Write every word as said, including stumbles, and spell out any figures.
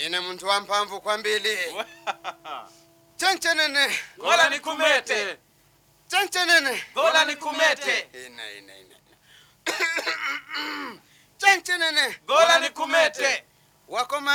Ine muntu wa mpamvu kwa mbili. Chanchenene. Gola ni kumete. Chanchenene. Gola ni kumete. Ina ina ina. Chanchenene. Gola ni kumete. Wakoma